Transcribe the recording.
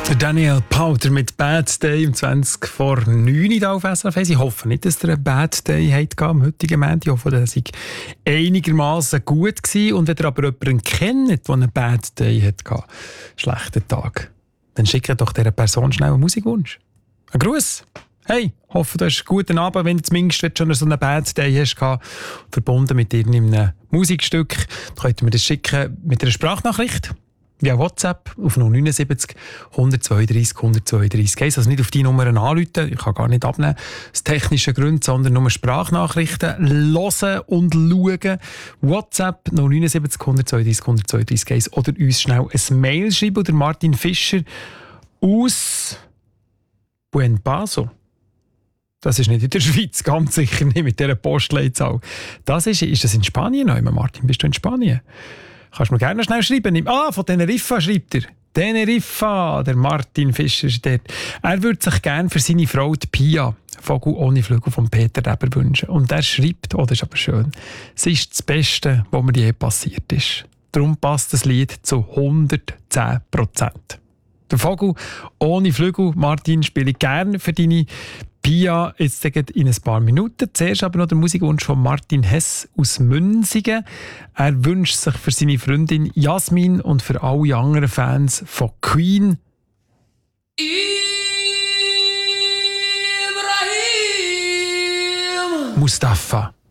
Der Daniel Powder mit Bad Day um 20 vor 9 Uhr auf SRF. Ich hoffe nicht, dass ihr einen Bad Day habt am heutigen Montag. Ich hoffe, dass es einigermaßen gut war. Und wenn ihr aber jemanden kennt, der einen Bad Day hatte, schlechten Tag, dann schickt doch dieser Person schnell einen Musikwunsch. Ein Gruß. Hey, hoffe, du hast einen guten Abend, wenn du zumindest schon so einen Bad Day hast, verbunden mit irgendeinem Musikstück. Dann könnt ihr mir das schicken mit einer Sprachnachricht. Via WhatsApp auf 079 132 132. Also nicht auf die Nummern anrufen, ich kann gar nicht abnehmen, aus technischen Gründen, sondern nur Sprachnachrichten hören und schauen. WhatsApp 079 132 132 oder uns schnell ein Mail schreiben. Oder Martin Fischer aus Buen Paso. Das ist nicht in der Schweiz, ganz sicher nicht mit dieser Postleitzahl. Das ist das in Spanien? Martin, bist du in Spanien? Kannst du mir gerne schnell schreiben. Von Teneriffa schreibt er. Teneriffa, der Martin Fischer ist dort. Er würde sich gerne für seine Frau, die Pia, Vogel ohne Flügel von Peter Reber wünschen. Und er schreibt, das ist aber schön, es ist das Beste, was mir je passiert ist. Darum passt das Lied zu 110%. Der Vogel ohne Flügel, Martin, spiele ich gerne für deine Pia jetzt in ein paar Minuten. Zuerst aber noch der Musikwunsch von Martin Hess aus Münzigen. Er wünscht sich für seine Freundin Jasmin und für alle anderen Fans von Queen Ibrahim Mustafa.